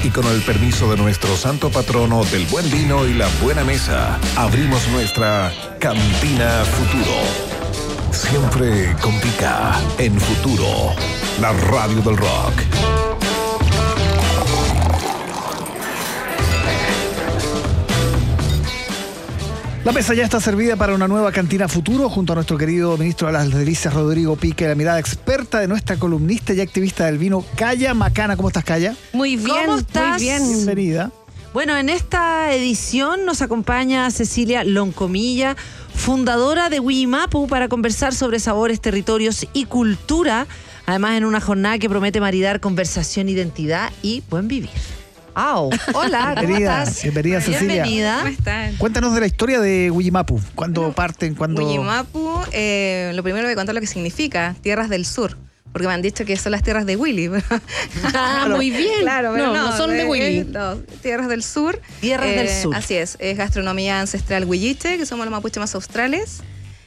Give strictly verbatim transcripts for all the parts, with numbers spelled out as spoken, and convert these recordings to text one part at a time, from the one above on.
Y con el permiso de nuestro santo patrono del buen vino y la buena mesa, abrimos nuestra Cantina Futuro. Siempre con pica en Futuro, la radio del rock. La mesa ya está servida para una nueva Cantina Futuro junto a nuestro querido ministro de las Delicias, Rodrigo Pique, la mirada experta de nuestra columnista y activista del vino, Kaya Macana. ¿Cómo estás, Kaya? Muy bien, ¿Cómo estás? muy bien. Bienvenida. Bueno, en esta edición nos acompaña Cecilia Loncomilla, fundadora de Huillimapu, para conversar sobre sabores, territorios y cultura. Además, en una jornada que promete maridar conversación, identidad y buen vivir. ¡Au! Hola, ¿cómo Bienvenida, estás? bienvenida, Cecilia. Bienvenida. ¿Cómo están? Cuéntanos de la historia de Huillimapu. ¿Cuándo Bueno, parten? ¿Cuándo...? Huillimapu, eh, lo primero voy a contar lo que significa, tierras del sur. Porque me han dicho que son las tierras de Willy. Ah, muy bien. Claro, pero No, no, no son de eh, Willy. eh, no, tierras del sur. Tierras Eh, del sur. Así es, es gastronomía ancestral huilliche, que somos los mapuches más australes.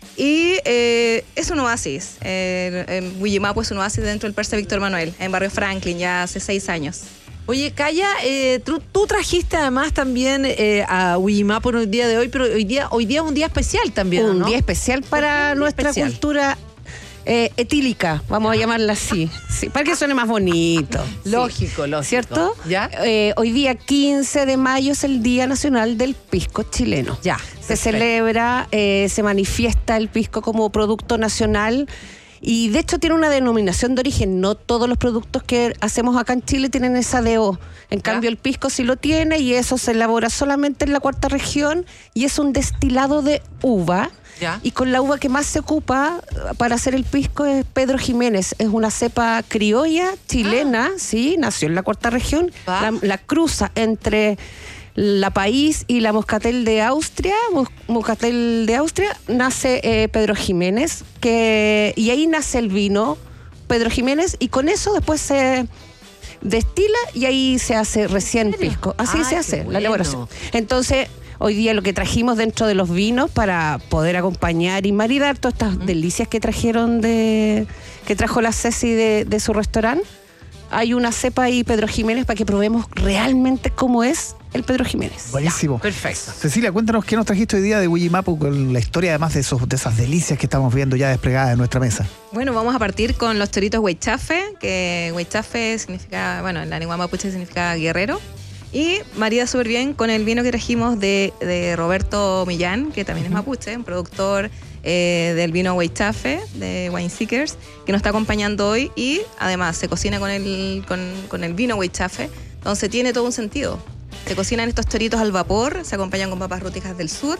Y eh, es un oasis. Eh, eh, Huillimapu es un oasis dentro del Persa Víctor Manuel, en Barrio Franklin, ya hace seis años. Oye, Kaya, eh, tú, tú trajiste además también eh, a Huillimapu en el día de hoy, pero hoy día hoy día es un día especial también, Un ¿no? día especial para Un día nuestra especial. cultura eh, etílica, vamos a llamarla así, sí, para que suene más bonito. Lógico, lógico. ¿Cierto? ¿Ya? Eh, hoy día quince de mayo es el Día Nacional del Pisco Chileno. Ya. Se perfecto. celebra, eh, se manifiesta el pisco como producto nacional y de hecho tiene una denominación de origen. No todos los productos que hacemos acá en Chile tienen esa D O. En Ya. cambio el pisco sí lo tiene y eso se elabora solamente en la cuarta región y es un destilado de uva. Ya. Y con la uva que más se ocupa para hacer el pisco es Pedro Jiménez. Es una cepa criolla chilena, sí, nació en la cuarta región. Va. La, la cruza entre la País y la Moscatel de Austria. Mos- Moscatel de Austria nace eh, Pedro Jiménez, que, y ahí nace el vino Pedro Jiménez, y con eso después se destila y ahí se hace recién serio? pisco. Así Ay, se qué hace bueno. la elaboración. Entonces, hoy día lo que trajimos dentro de los vinos para poder acompañar y maridar todas estas delicias que trajeron de que trajo la Ceci de, de su restaurante. Hay una cepa ahí, Pedro Jiménez, para que probemos realmente cómo es el Pedro Jiménez. Buenísimo. Perfecto. Cecilia, cuéntanos qué nos trajiste hoy día de Huillimapu con la historia además de, esos, de esas delicias que estamos viendo ya desplegadas en nuestra mesa. Bueno, vamos a partir con los choritos huaychafe, que huaychafe significa, bueno, en la lengua mapuche significa guerrero. Y marida súper bien con el vino que trajimos de, de Roberto Millán, que también es mapuche, un productor eh, del vino huaychafe, de Wine Seekers, que nos está acompañando hoy. Y además se cocina con el, con, con el vino huaychafe, entonces tiene todo un sentido. Se cocinan estos choritos al vapor, se acompañan con papas rúticas del sur.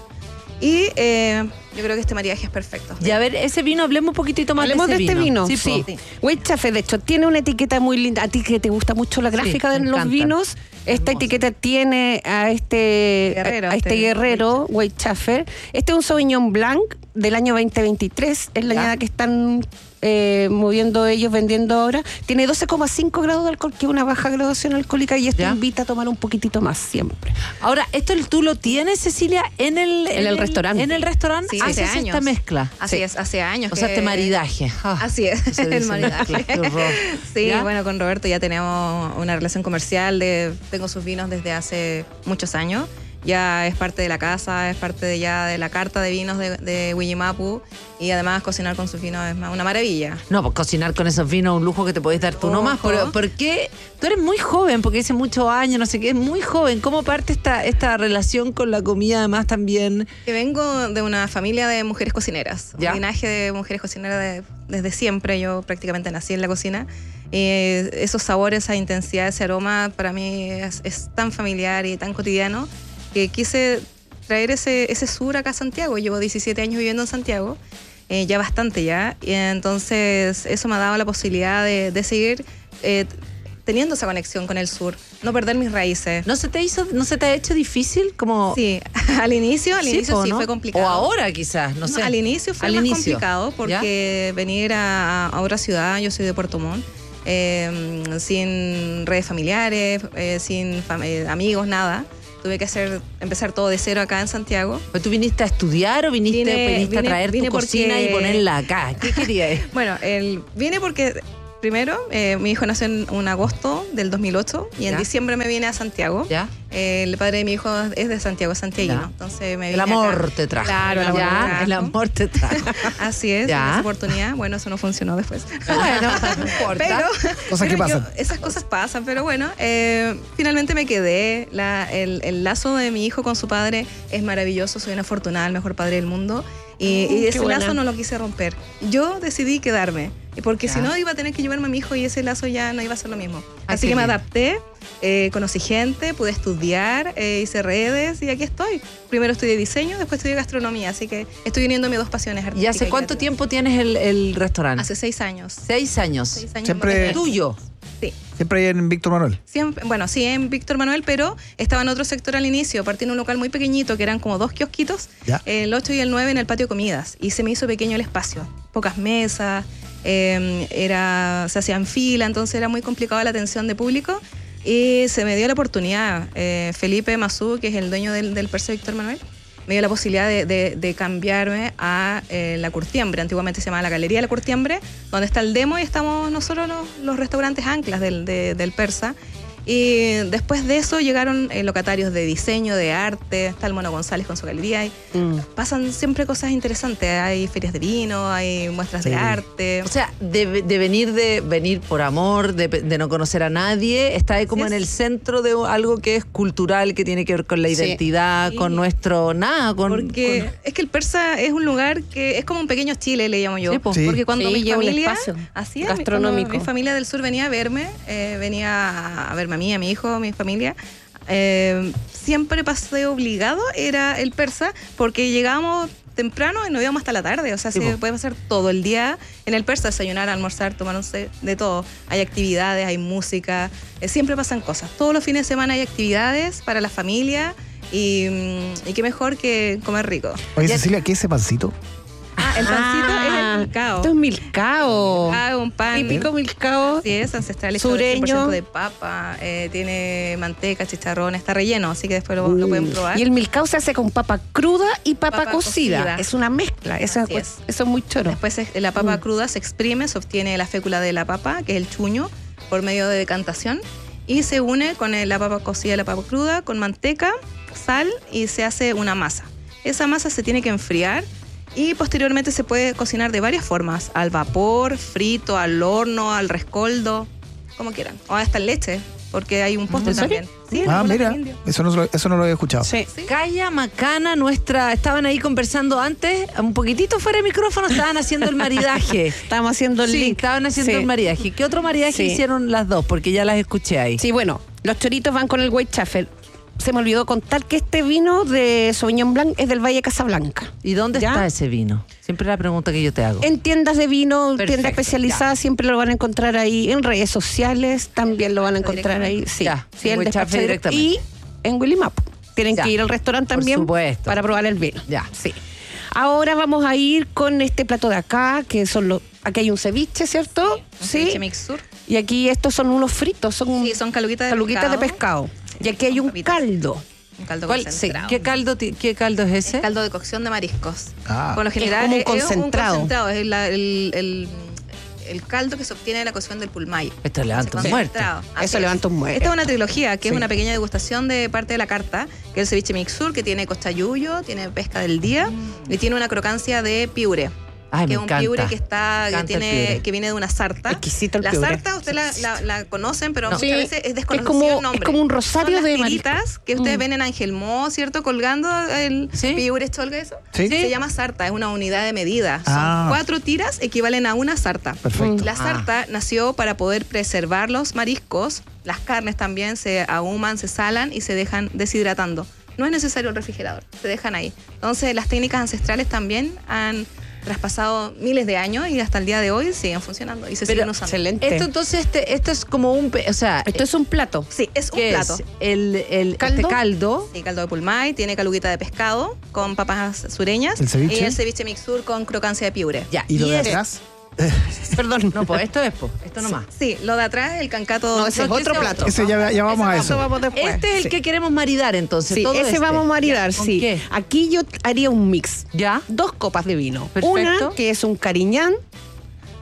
Y eh, yo creo que este maridaje es perfecto. Y a ver, ese vino, hablemos un poquitito más Hablemos de de ese este vino. Sí, Sí. po. Huaychafe, de hecho, tiene una etiqueta muy linda. A ti que te gusta mucho la gráfica me de los encanta. vinos, esta Hermoso. etiqueta tiene a este Guerrero, a, a este este guerrero, Huaychafe. Este es un Sauvignon Blanc del año veinte veintitrés. Es la Ya. añada que están eh, moviendo ellos, vendiendo ahora. Tiene doce coma cinco grados de alcohol, que es una baja graduación alcohólica, y esto Ya. invita a tomar un poquitito más siempre. Ahora, ¿esto tú lo tienes, Cecilia, en el, En el restaurante. En el restaurante Sí, haces hace esta años. mezcla. Así Sí. es, hace años. O sea, que- este maridaje. Ah. Así es, Eso dice el maridaje. mezcla, qué horror. Sí, ¿Ya? bueno, con Roberto ya tenemos una relación comercial, de, tengo sus vinos desde hace muchos años. Ya es parte de la casa, es parte de ya de la carta de vinos de, de Huillimapu, y además cocinar con sus vinos es ma- una maravilla. No, pues cocinar con esos vinos es un lujo que te podés dar tú nomás. Ojo. Pero ¿por qué? Tú eres muy joven, porque dice muchos años, no sé qué, es muy joven. ¿Cómo parte esta, esta relación con la comida además también? Que vengo de una familia de mujeres cocineras, Ya. un linaje de mujeres cocineras de- desde siempre. Yo prácticamente nací en la cocina. Eh, esos sabores, esa intensidad, ese aroma, para mí es, es tan familiar y tan cotidiano que quise traer ese, ese sur acá a Santiago. Llevo diecisiete años viviendo en Santiago, eh, ya bastante ya, y entonces eso me ha dado la posibilidad de, de seguir eh, teniendo esa conexión con el sur, no perder mis raíces. ¿No se te hizo, no se te ha hecho difícil? Como, Sí, al inicio, al Sí, inicio po, sí ¿no? fue complicado. O ahora quizás, no, No, sé. al inicio fue Al más inicio. complicado porque venir a, a otra ciudad, yo soy de Puerto Montt, eh, sin redes familiares, eh, sin fam- eh, amigos, nada. Tuve que hacer, empezar todo de cero acá en Santiago. ¿Pero tú viniste a estudiar o viniste, Vine- viniste vine- a traer vine tu cocina porque- y ponerla acá? ¿Qué querías? Bueno, el, vine porque primero, eh, mi hijo nació en un agosto del dos mil ocho y en ¿Ya? diciembre me vine a Santiago. ¿Ya? Eh, el padre de mi hijo es de Santiago, es santiaguino. Ya. Entonces me El vine amor acá. te trajo. Claro, el amor Ya, me trajo. el amor te trajo. Así es, Ya. en esa oportunidad. Bueno, eso no funcionó después. Bueno, no importa. Pero, Cosas que pero yo- pasan. esas cosas pasan, pero bueno, eh, finalmente me quedé. La- el, el lazo de mi hijo con su padre es maravilloso. Soy una afortunada, el mejor padre del mundo. Y, y qué ese buena. lazo no lo quise romper. Yo decidí quedarme. Porque Ya. si no, iba a tener que llevarme a mi hijo y ese lazo ya no iba a ser lo mismo. Ay, Así qué que me lindo. adapté, eh, conocí gente, pude estudiar, eh, hice redes y aquí estoy. Primero estudié diseño, después estudié gastronomía. Así que estoy uniendo mis dos pasiones ¿Y artísticas. hace cuánto creativas. tiempo tienes el, el restaurante? Hace seis años. Seis años. Seis años Siempre- más. ¿Tuyo? Sí. Siempre hay en Víctor Manuel. Siempre, bueno, sí, en Víctor Manuel, pero estaba en otro sector al inicio. Partí en un local muy pequeñito, que eran como dos kiosquitos, Ya. el ocho y el nueve en el patio de comidas. Y se me hizo pequeño el espacio. Pocas mesas, eh, era, se hacían fila, entonces era muy complicada la atención de público. Y se me dio la oportunidad. eh, Felipe Mazú, que es el dueño del, del Persa Víctor Manuel, me dio la posibilidad de, de- de cambiarme a eh, la Curtiembre. Antiguamente se llamaba la Galería de la Curtiembre, donde está el demo y estamos nosotros los, los restaurantes anclas del, de- del Persa. Y después de eso llegaron eh, locatarios de diseño, de arte, está el Mono González con su galería. Y Mm. pasan siempre cosas interesantes. Hay ferias de vino, hay muestras Sí. de arte. O sea, de, de venir de venir por amor, de, de no conocer a nadie, está ahí como Así en es. el centro de algo que es cultural, que tiene que ver con la Sí. identidad, Sí. con nuestro nada, con, Porque con- es que el Persa es un lugar que es como un pequeño Chile, le llamo yo. Sí, po. Sí. Porque cuando Sí, mi lleva un familia, espacio así es, gastronómico. cuando mi familia del sur venía a verme, eh, venía a verme a mí, a mi hijo, a mi familia, eh, siempre pasé obligado, era el Persa, porque llegábamos temprano y nos íbamos hasta la tarde. O sea, Sí, se po. puede pasar todo el día en el Persa, desayunar, almorzar, tomar un té, de todo. Hay actividades, hay música, eh, siempre pasan cosas. Todos los fines de semana hay actividades para la familia y, mm, y qué mejor que comer rico. Oye, Ya- Cecilia, ¿qué es ese pancito? Ah, el pancito Ah, es el milcao. Esto es milcao. Ah, un pan. Típico milcao. Sí, es ancestral, hecho Sureño. cien por ciento de papa, eh, tiene manteca, chicharrón, está relleno, así que después lo, lo pueden probar. Y el milcao se hace con papa cruda y papa, Papa cocida. cocida. Es una mezcla. Eso, Así pues, es. eso es muy choro. Después es- la papa Mm. cruda se exprime, se obtiene la fécula de la papa, que es el chuño, por medio de decantación, y se une con el- la papa cocida y la papa cruda, con manteca, sal, y se hace una masa. Esa masa se tiene que enfriar y posteriormente se puede cocinar de varias formas, al vapor, frito, al horno, al rescoldo, como quieran, o hasta en leche, porque hay un postre ¿En serio? también. Sí, Ah, el mira, chocolate indio. eso no, lo- eso no lo había escuchado. Sí. Sí. Calla Macana, nuestra, estaban ahí conversando antes, un poquitito fuera de micrófono, estaban haciendo el maridaje. Estamos haciendo el Sí, link. estaban haciendo Sí. el maridaje. ¿Qué otro maridaje Sí. hicieron las dos? Porque ya las escuché ahí. Sí, bueno, los choritos van con el white truffle. Se me olvidó contar que este vino de Sauvignon Blanc es del Valle Casablanca. ¿Y dónde ¿Ya? está ese vino? Siempre la pregunta que yo te hago. En tiendas de vino, Perfecto, tiendas especializadas, siempre lo van a encontrar ahí. En redes sociales también lo van a encontrar ahí. Sí, Ya, sí, en el Huichafe despachadero. directamente. Y en Willy Map. Tienen Ya, que ir al restaurante por también supuesto. para probar el vino. Ya. Sí. Ahora vamos a ir con este plato de acá, que son los. Aquí hay un ceviche, ¿cierto? Un ceviche mixur. Y aquí estos son unos fritos, son, Sí, son caluguitas de caluguitas de pescado. pescado. Y aquí hay Con un papitas. caldo. Un caldo ¿Cuál- sí, concentrado. ¿qué, caldo, ti- ¿Qué caldo es ese? Es caldo de cocción de mariscos. Ah. Por lo general como un es, concentrado. Es un concentrado, es la- el, el- el caldo que se obtiene de la cocción del pulmay. Esto levanta Ese un muerto. concentrado. Así Eso es. levanta un muerto. Esta es una trilogía, que Sí. es una pequeña degustación de parte de la carta, que es el ceviche mixur, que tiene cochayuyo, tiene pesca del día y tiene una crocancia de piure. Ay, que me es un encanta. piure que está Me que encanta el tiene piure. que viene de una sarta. Exquisito el la piure. sarta usted la, la- la conocen, pero No. muchas Sí, veces es es desconocido como- el nombre. es como un rosario Son las de marisco. tiritas que ustedes Mm. ven en Ángel Mo, ¿cierto? Colgando el Sí. piure cholga eso. Sí. Se llama sarta, es una unidad de medida. Son Ah. cuatro tiras equivalen a una sarta. Perfecto. La Ah. sarta nació para poder preservar los mariscos, las carnes también se ahuman, se salan y se dejan deshidratando. No es necesario el refrigerador, se dejan ahí. Entonces las técnicas ancestrales también han traspasado miles de años y hasta el día de hoy siguen funcionando y se Pero siguen usando. Excelente. Esto entonces, este, esto es como un, pe- o sea, Esto es un plato. Sí, es un ¿qué plato. es? El, el ¿Caldo? Este caldo. Sí, caldo de pulmay, tiene caluguita de pescado con papas sureñas ¿El ceviche? y el ceviche mixur con crocancia de piure. Ya, ¿Y lo de es- atrás? Perdón. No, pues esto es, po, esto nomás. Sí, lo de atrás, el cancato. No, ese es que otro ese plato. Ese ya, ya vamos a Ese eso. vamos después. Este es el Sí. que queremos maridar entonces. Sí, todo ese este. vamos a maridar, ¿Con sí. qué? Aquí yo haría un mix. ¿Ya? Dos copas de vino. Perfecto. Una que es un cariñán,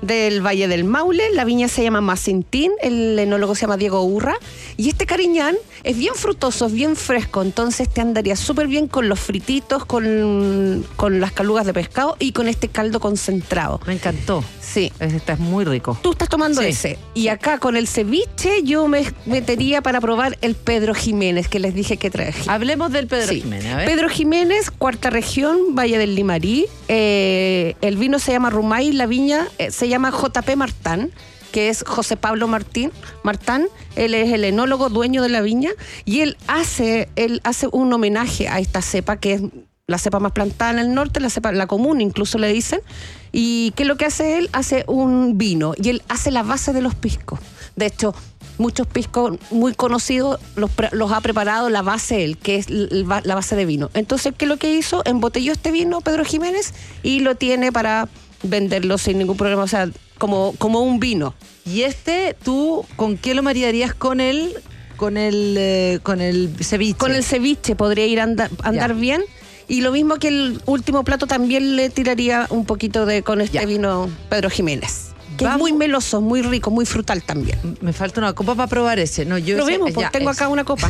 del Valle del Maule. La viña se llama Macintín, el enólogo se llama Diego Urra. Y este Cariñán es bien frutoso, es bien fresco, entonces te andaría súper bien con los frititos, con, con las calugas de pescado y con este caldo concentrado. Me encantó. Sí. Este es muy rico. Tú estás tomando Sí. ese. Y acá con el ceviche yo me metería para probar el Pedro Jiménez, que les dije que traje. Hablemos del Pedro Sí. Jiménez. A ver. Pedro Jiménez, cuarta región, Valle del Limarí. Eh, el vino se llama Rumay, la viña eh, se llama J P Martán, que es José Pablo Martín Martán. Él es el enólogo dueño de la viña y él hace, él hace un homenaje a esta cepa que es la cepa más plantada en el norte, la cepa, la común incluso le dicen. ¿Y qué es lo que hace él? Hace un vino y él hace la base de los piscos. De hecho, muchos piscos muy conocidos los, los ha preparado la base él, que es la base de vino. Entonces, ¿qué es lo que hizo? Embotelló este vino Pedro Jiménez y lo tiene para venderlo sin ningún problema, o sea, como, como un vino. Y este, ¿tú con qué lo maridarías con el, con el, eh, con el ceviche? Con el ceviche podría ir a andar, andar Ya. bien. Y lo mismo que el último plato también le tiraría un poquito de con este Ya. vino Pedro Jiménez. Que Vamos. es muy meloso, muy rico, muy frutal también. Me falta una copa para probar ese. No, yo Probemos, ese- pues ya, tengo ese. acá una copa.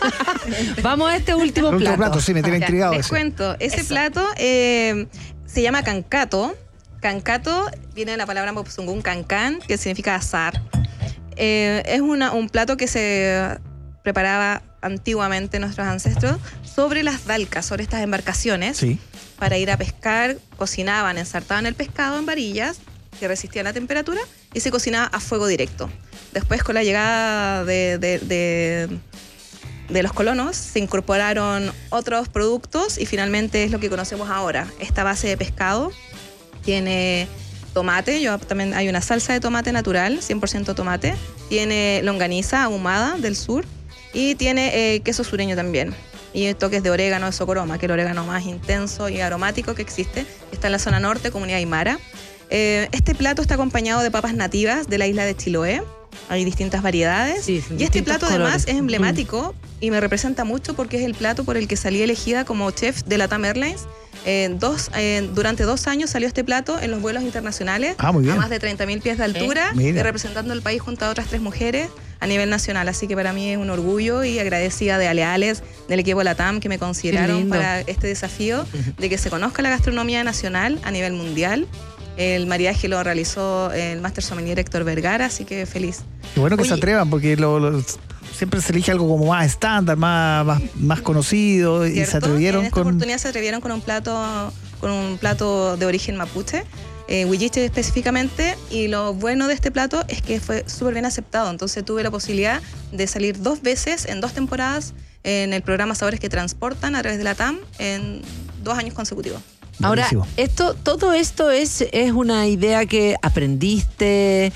Vamos a este último El último plato. plato, sí, me tiene Ya, intrigado les ese. cuento, ese Eso. plato eh, se llama cancato. Cancato viene de la palabra mapuzungún cancán, que significa azar. Eh, es una, un plato que se preparaba antiguamente nuestros ancestros sobre las dalcas, sobre estas embarcaciones, Sí. para ir a pescar. Cocinaban, ensartaban el pescado en varillas que resistían la temperatura y se cocinaba a fuego directo. Después, con la llegada de, de- de- de los colonos, se incorporaron otros productos y finalmente es lo que conocemos ahora. Esta base de pescado tiene tomate, yo también hay una salsa de tomate natural, cien por ciento tomate, tiene longaniza ahumada del sur y tiene eh, queso sureño también. Y toques de orégano de socoroma, que es el orégano más intenso y aromático que existe. Está en la zona norte, comunidad aymara. Eh, este plato está acompañado de papas nativas de la isla de Chiloé. Hay distintas variedades. Sí, y este distintos plato además colores. es emblemático y me representa mucho porque es el plato por el que salí elegida como chef de Latam Airlines. Eh, dos, eh, durante dos años salió este plato en los vuelos internacionales Ah, muy bien. a más de treinta mil pies de altura, Mira. y representando al país junto a otras tres mujeres a nivel nacional. Así que para mí es un orgullo y agradecida de Aleales, del equipo Latam, que me consideraron lindo. para este desafío de que se conozca la gastronomía nacional a nivel mundial. El maridaje lo realizó el Master Sommelier Héctor Vergara, así que feliz. Y bueno que se Oye. atrevan, porque lo- lo- siempre se elige algo como más estándar, más, más, más conocido, y se ¿Cierto? atrevieron en esta con... oportunidad se atrevieron con un plato con un plato de origen mapuche, eh, huilliche específicamente, y lo bueno de este plato es que fue súper bien aceptado. Entonces tuve la posibilidad de salir dos veces en dos temporadas en el programa Sabores que Transportan a través de la T A M en dos años consecutivos. Ahora, Buenísimo. esto, todo esto es, es una idea que aprendiste,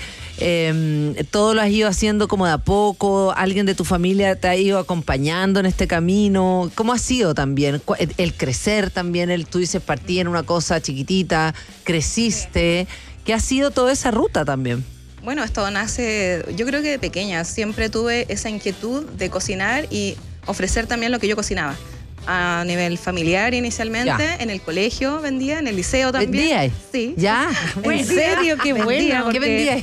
eh, todo lo has ido haciendo como de a poco, alguien de tu familia te ha ido acompañando en este camino. ¿Cómo ha sido también? Cu- El, el crecer también, el, tú dices, partí en una cosa chiquitita, creciste. ¿Qué ha sido toda esa ruta también? Bueno, esto nace, yo creo que de pequeña siempre tuve esa inquietud de cocinar y ofrecer también lo que yo cocinaba. A nivel familiar inicialmente, Ya. en el colegio vendía, en el liceo también. ¿Vendías? Sí. ¿Ya? ¿En serio? Qué Vendía. bueno. ¿Qué porque- vendías?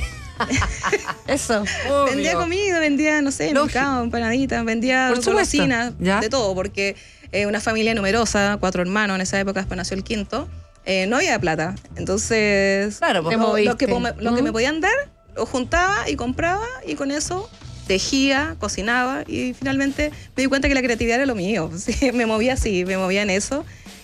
Eso. Vendía comida, vendía, no sé, Lógico. mercado, empanaditas, vendía Por supuesto. golosinas, Ya. de todo, porque eh, una familia numerosa, cuatro hermanos, en esa época después nació el quinto, eh, no había plata. Entonces, Claro, pues. lo, lo moviste. que, po- lo que ¿Mm? me podían dar, lo juntaba y compraba, y con eso tejía, cocinaba, y finalmente me di cuenta que la creatividad era lo mío. Sí, me movía así, me movía en eso.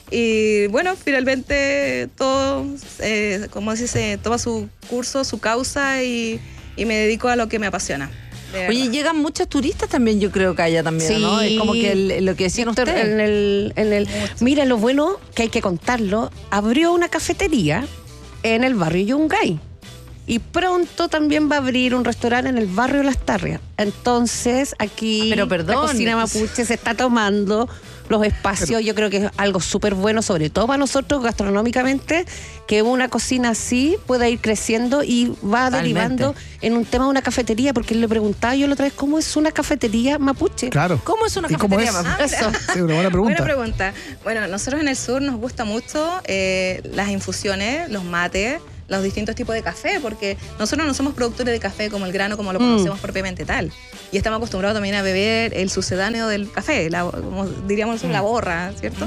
Y bueno, finalmente todo, eh, como se dice, toma su curso, su causa, y, y me dedico a lo que me apasiona. de Oye, verdad. llegan muchos turistas también, yo creo que allá también, ¿no? Es como que el- lo que decían Víctor, ustedes. en el, en el, mira, lo bueno que hay que contarlo, abrió una cafetería en el barrio Yungay. Y pronto también va a abrir un restaurante en el barrio Las Tarrias. Entonces, aquí Pero perdón. la cocina mapuche se está tomando los espacios. Yo creo que es algo súper bueno, sobre todo para nosotros gastronómicamente, que una cocina así pueda ir creciendo y va Totalmente. derivando en un tema de una cafetería, porque le preguntaba yo la otra vez, ¿cómo es una cafetería mapuche? Claro. ¿Cómo es una ¿Y cómo cafetería, es? mamá? Eso. Sí, una buena pregunta. Buena pregunta. Bueno, nosotros en el sur nos gusta mucho eh, las infusiones, los mates, los distintos tipos de café, porque nosotros no somos productores de café como el grano, como lo conocemos mm. propiamente tal. Y estamos acostumbrados también a beber el sucedáneo del café, la, como diríamos nosotros, mm. la borra, ¿cierto?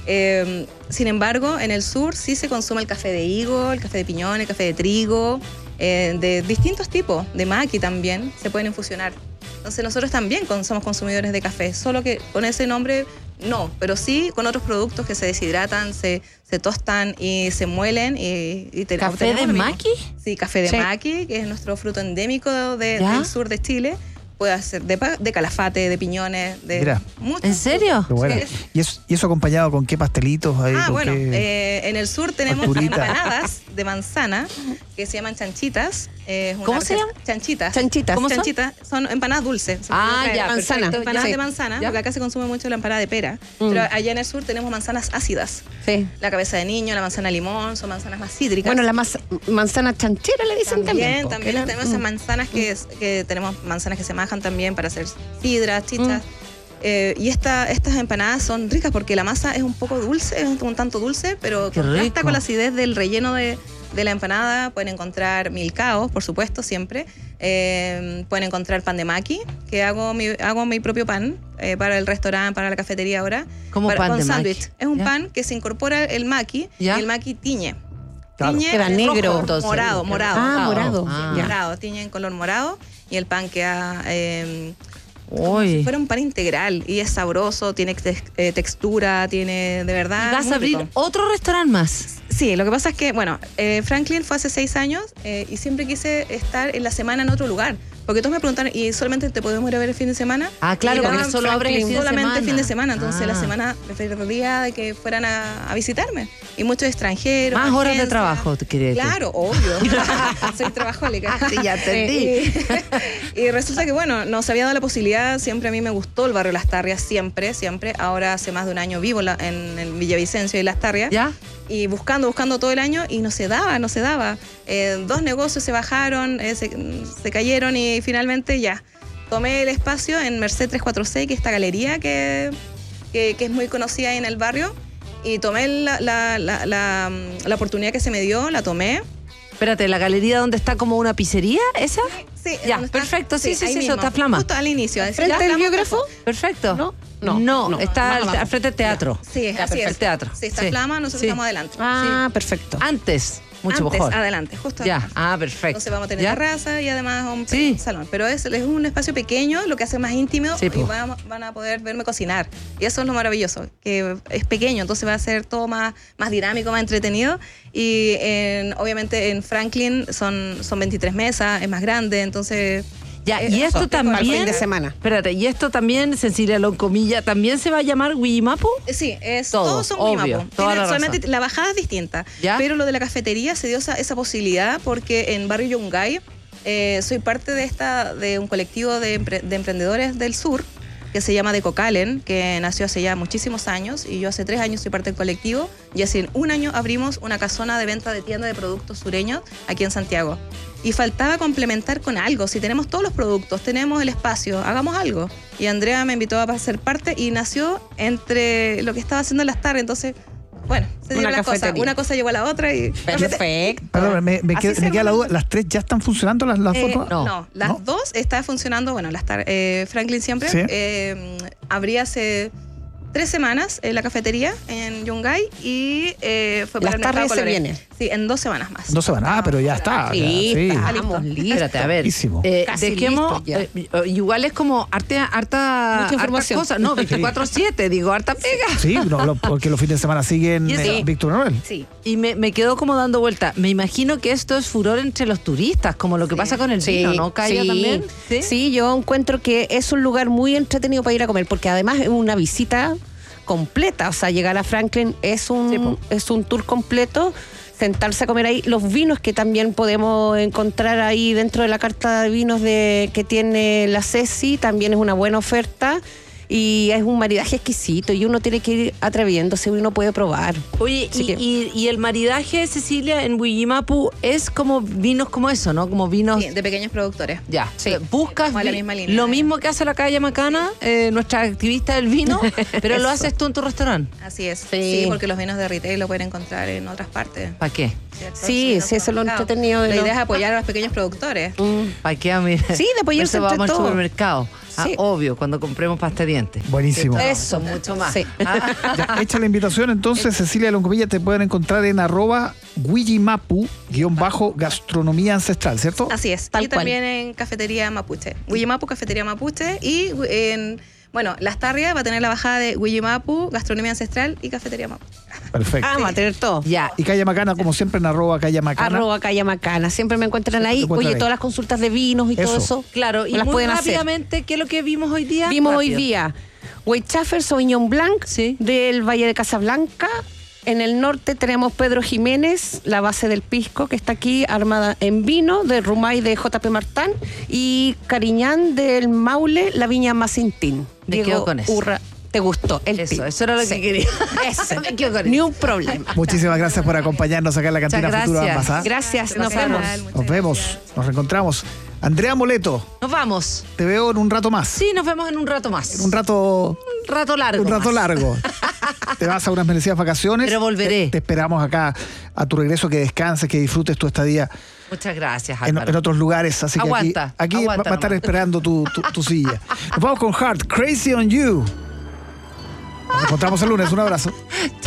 Eh, sin embargo, en el sur sí se consume el café de higo, el café de piñón, el café de trigo, eh, de distintos tipos, de maqui también, se pueden infusionar. Entonces nosotros también somos consumidores de café, solo que con ese nombre no, pero sí con otros productos que se deshidratan, se, se tostan y se muelen. Y, y te, ¿Café de maqui? Sí, café de sí. maqui, que es nuestro fruto endémico de, del sur de Chile. Puede ser de, de calafate, de piñones, de Mira. muchos. ¿En serio? Bueno. Sí. ¿Y, eso, ¿Y eso acompañado con qué pastelitos? Ahí, ah, con bueno, qué... eh, en el sur tenemos Facturita. empanadas de manzana que se llaman chanchitas. Eh, ¿Cómo se llama? Chanchitas. Chanchitas. ¿Cómo chanchitas? Son? son empanadas dulces. Ah, ya, manzana. perfecto. Empanadas Ya. de manzana, ¿Ya? porque acá se consume mucho la empanada de pera. Mm. Pero allá en el sur tenemos manzanas ácidas. Sí. La cabeza de niño, la manzana limón, son manzanas más cítricas. Bueno, la mas- manzana chanchera le dicen también. También, también po, tenemos que esas la- manzanas que, es- que tenemos manzanas que se majan también para hacer sidras, chichas. Mm. Eh, y esta, estas empanadas son ricas porque la masa es un poco dulce, es un, un tanto dulce, pero Qué contrasta rico. con la acidez del relleno de, de la empanada. Pueden encontrar milcaos, por supuesto, siempre. Eh, pueden encontrar pan de maqui, que hago mi, hago mi propio pan eh, para el restaurante, para la cafetería ahora. ¿Cómo para, pan con de maqui? sándwich. Es un ¿Ya? pan que se incorpora el maqui ¿Ya? y el maqui tiñe. Claro. Tiñe Queda rojo, negro. Entonces, morado, morado. Ah, morado. Ah. Ya. Morado, tiñe en color morado y el pan queda eh, como Uy. si fuera un pan integral y es sabroso, tiene tex- eh, textura, tiene de verdad. ¿Y vas muy a abrir rico. otro restaurante más? Sí, lo que pasa es que, bueno, eh, Franklin fue hace seis años eh, y siempre quise estar en la semana en otro lugar. Porque todos me preguntaron, ¿y solamente te podemos ir a ver el fin de semana? Ah, claro, Y porque llegaban solo abren el Franklin fin de solamente semana. fin de semana. Entonces Ah. la semana preferiría de que fueran a, a visitarme. Y muchos extranjeros. Más horas de agencias. trabajo, te quería decir. Claro, obvio. Soy trabajólica. Ah, sí, ya entendí. Eh, y, y resulta que, bueno, nos había dado la posibilidad, siempre a mí me gustó el barrio Las Tarrias, siempre, siempre. Ahora hace más de un año vivo en, la- en, en Villavicencio y Las Tarrias. ¿Ya? Y buscando, buscando todo el año y no se daba, no se daba. Eh, dos negocios se bajaron, eh, se, se cayeron y finalmente ya. Tomé el espacio en Merced trescientos cuarenta y seis, que es esta galería que, que, que es muy conocida ahí en el barrio. Y tomé la, la, la, la, la oportunidad que se me dio, la tomé. Espérate, ¿la galería donde está como una pizzería? ¿Esa? Sí, Ya, ¿dónde está? perfecto, sí, sí, ahí sí, mismo, eso está flama. Justo al inicio. ¿Frente Ya del flama, biógrafo? Perfecto. No, no, no, no. está Más al, abajo. al frente del teatro. Sí, Ya, así perfecto. es. El teatro. Sí, está Sí. flama, nosotros Sí. estamos adelante. Ah, Sí. perfecto. Antes, mucho Antes, mejor. adelante, justo Ya, adelante. ah, perfecto. Entonces vamos a tener ¿Ya? terraza y además un Sí. salón. Pero es, es un espacio pequeño, lo que hace más íntimo Sí, y po. van, van a poder verme cocinar. Y eso es lo maravilloso, que es pequeño, entonces va a ser todo más, más dinámico, más entretenido. Y en- obviamente en Franklin son, son veintitrés mesas, es más grande, entonces... Ya, eh, y eso, esto es para el también. fin de semana. Espérate, y esto también, Cecilia Loncomilla, ¿también se va a llamar Wimapu? Eh, Sí, es, Todo, todos son obvio, Wimapu. toda Tiene- la solamente razón. la bajada es distinta. ¿Ya? Pero lo de la cafetería se dio esa, esa posibilidad porque en Barrio Yungay eh, soy parte de esta de un colectivo de, empre- de emprendedores del sur que se llama Decocalen, que nació hace ya muchísimos años y yo hace tres años soy parte del colectivo y hace un año abrimos una casona de venta de tienda de productos sureños aquí en Santiago. Y faltaba complementar con algo. Si tenemos todos los productos, tenemos el espacio, hagamos algo. Y Andrea me invitó a ser parte y nació entre lo que estaba haciendo en Las Tardes. Entonces, bueno, se dio Una la cosa. cafetería. Una cosa llegó a la otra y... Perfecto. Perdón, me, me Así qued- se me queda la llama. duda. ¿Las tres ya están funcionando las, las Eh, fotos? no. No. las ¿No? dos está funcionando, bueno, las tar- eh, Franklin siempre Sí. eh, abría hace tres semanas en la cafetería en Yungay y eh, fue para Las el mercado tardes se Colores. viene. Sí, en dos semanas más. No se van. Ah, pero ya está. Sí, ya, está. listo. Estamos listos. Espérate, a ver. Buenísimo. Eh, Casi dejemos. listo ya. eh, igual es como harta, harta, Mucha hartas información. cosas. No, veinticuatro siete, digo, harta pega. Sí, no, lo- porque los fines de semana siguen Y eso- eh, Víctor Manuel. Sí. Y me, me quedó como dando vuelta. Me imagino que esto es furor entre los turistas, como lo que pasa con el vino, ¿no? Calla sí. también. ¿Sí? yo encuentro que es un lugar muy entretenido para ir a comer, porque además es una visita completa. O sea, llegar a Franklin es un, Sí, po. es un tour completo. Sentarse a comer ahí. Los vinos que también podemos encontrar ahí dentro de la carta de vinos de, que tiene la Ceci, también es una buena oferta. y es un maridaje exquisito y uno tiene que ir atreviéndose, uno puede probar. Oye, Así y, que- y- y el maridaje, Cecilia, en Huillimapu es como vinos como eso, ¿no? Como vinos... Sí, de pequeños productores. Ya, Sí. buscas Como la vi- misma línea. lo mismo que hace la calle Macana, eh, nuestra activista del vino, pero lo Eso. haces tú en tu restaurante. Así es. Sí. Sí. porque los vinos de retail lo pueden encontrar en otras partes. ¿Para qué? ¿cierto? Sí, en sí, eso es lo otros mercados. entretenido de La los- idea es apoyar a los pequeños productores. ¿Para qué? Mira. Sí, de apoyarse Por eso entre vamos al todos. supermercado. Ah, Sí. obvio, cuando compremos pasta de dientes. Buenísimo. Sí, Eso. son mucho más. Sí. Ah. Ya, hecha la invitación, entonces, Cecilia Loncomilla, te pueden encontrar en arroba Huillimapu, guión bajo, gastronomía ancestral, ¿cierto? Así es. Tal y cual. también en Cafetería Mapuche. Huillimapu, Cafetería Mapuche. Y en, bueno, Las Tarrias va a tener la bajada de Huillimapu, Gastronomía Ancestral y Cafetería Mapuche. Perfecto. Ah, vamos a tener todo. Ya. Y Calle Macana, como siempre, en arroba Calle Macana. Arroba Calle Macana. Siempre me encuentran Siempre ahí. te encuentran Oye, ahí. todas las consultas de vinos y todo Eso. eso. Claro, y las muy pueden hacer. rápidamente, ¿qué es lo que vimos hoy día? Vimos hoy Rápido. día Weizsäcker Sauvignon Blanc Sí. del Valle de Casablanca. En el norte tenemos Pedro Jiménez, la base del pisco, que está aquí armada en vino, de Rumay de J P Martán, y Cariñán del Maule, la viña Macintín. Me quedo con eso. Urra, ¿te gustó el Eso, tip? eso era lo que Sí. quería. Ese. Me quedo con Ni eso. un problema. Muchísimas gracias por acompañarnos acá en la Cantina Muchas Futura gracias. Ambas, ¿ah? Gracias, nos Gracias. vemos. Muchas Nos vemos, gracias. nos reencontramos. Andrea Moleto, Nos vamos. te veo en un rato más. Sí, nos vemos en un rato más. Un rato, Un rato largo. un rato más. largo. Te vas a unas merecidas vacaciones. Pero volveré. Te, te esperamos acá a tu regreso, que descanses, que disfrutes tu estadía Muchas gracias, en, Álvaro. en otros lugares. Así que Aguanta, aquí, aquí aguanta va va a estar nomás. esperando tu, tu, tu silla. Nos vamos con Heart, Crazy on You. Nos encontramos el lunes. Un abrazo.